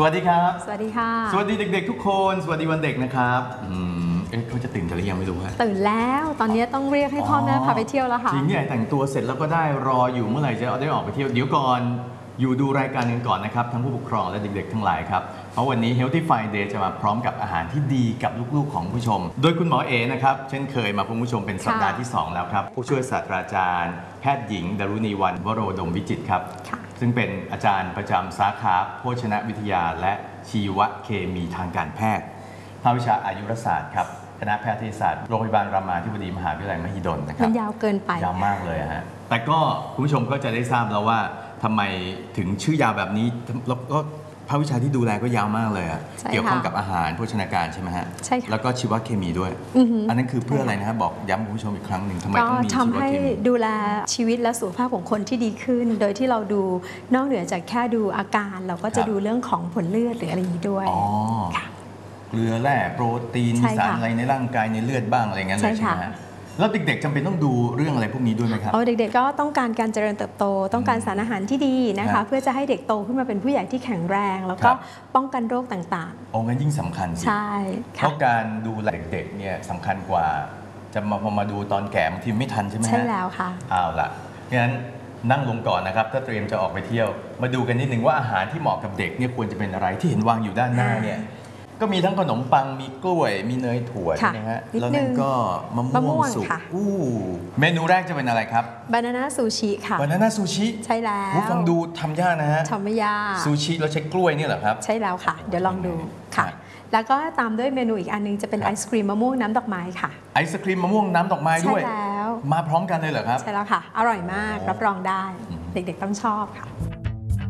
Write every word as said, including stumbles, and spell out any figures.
วัสดีครับสวัสดีค่ะสวัสดีเด็กๆทุกคนสวัสดีวันเด็กนะครับอืมเอ๊ะเขาจะตื่นกันหรือยังไม่รู้ฮะตื่นแล้วตอนนี้ต้องเรียกให้พ่อแม่พาไปเที่ยวแล้วค่ะจริงเนี่ยแต่งตัวเสร็จแล้วก็ได้รออยู่เมื่อไหร่จะได้ออกไปเที่ยวเดี๋ยวก่อนอยู่ดูรายการกันก่อนนะครับทั้งผู้ปกครองและเด็กๆทั้งหลายครับเพราะวันนี้ Healthy Friday จะมาพร้อมกับอาหารที่ดีกับลูกๆของผู้ชมโดยคุณหมอเอนะครับเช่นเคยมาพบผู้ชมเป็นสัปดาห์ที่สองแล้วครับผู้ช่วยศาสตราจารย์แพทย์หญิงดารุณีวรรณวโรดมวิจิตรครับซึ่งเป็นอาจารย์ประจำสาขาโภชนวิทยาและชีวเคมีทางการแพทย์ภาควิชาอายุรศาสตร์ครับคณะแพทยศาสตร์โรงพยาบาลรามาธิบดีมหาวิทยาลัยมหิดลนะครับมันยาวเกินไปยาวมากเลยฮะแต่ก็คุณผู้ชมก็จะได้ทราบแล้วว่าทำไมถึงชื่อยาวแบบนี้แล้วก็ภาควิชาที่ดูแลก็ยาวมากเลยอะเกี่ยวข้องกับอาหารโภชนาการใช่ไหมฮะใช่ค่ะแล้วก็ชีวเคมีด้วยอันนั้นคือเพื่ออะไรนะครับบอกย้ำคุณผู้ชมอีกครั้งหนึ่งทำไมต้องมีชีวเคมีก็ทำให้ดูแลชีวิตและสุขภาพของคนที่ดีขึ้นโดยที่เราดูนอกเหนือจากแค่ดูอาการเราก็จะดูเรื่องของผลเลือดหรืออะไรอย่างนี้ด้วยเกลือแร่โปรตีนสารอะไรในร่างกายในเลือดบ้างอะไรเงี้ยเลยใช่ไหมฮะแล้วเด็กๆจำเป็นต้องดูเรื่องอะไรพวกนี้ด้วยไหมครับอ๋อเด็กๆก็ต้องการการเจริญเติบโตต้องการสารอาหารที่ดีนะคะเพื่อจะให้เด็กโตขึ้นมาเป็นผู้ใหญ่ที่แข็งแรงแล้วก็ป้องกันโรคต่างๆโอ้งั้นยิ่งสำคัญสิใช่เพราะการดูแลเด็กๆเนี่ยสำคัญกว่าจะมาพอมาดูตอนแก่บางทีไม่ทันใช่ไหมฮะใช่แล้วค่ะเอาล่ะงั้นนั่งลงก่อนนะครับถ้าเตรียมจะออกไปเที่ยวมาดูกันนิดนึงว่าอาหารที่เหมาะกับเด็กเนี่ยควรจะเป็นอะไรที่เห็นวางอยู่ด้านหน้าเนี่ยก็มีทั้งขนมปังมีกล้วยมีเนยถั่วนะฮะแล้วนั่นก็มะม่วงสุกอู้เมนูแรกจะเป็นอะไรครับบานาน่าซูชิค่ะบานาน่าซูชิใช่แล้วฟังดูทำยากนะฮะทำไม่ยากซูชิแล้วใช้กล้วยนี่เหรอครับใช่แล้วค่ะเดี๋ยวลองดูค่ะแล้วก็ตามด้วยเมนูอีกอันนึงจะเป็นไอศครีมมะม่วงน้ำดอกไม้ค่ะไอศครีมมะม่วงน้ำดอกไม้ด้วยใช่แล้วมาพร้อมกันเลยเหรอครับใช่แล้วค่ะอร่อยมากรับรองได้เด็กๆต้องชอบค่ะ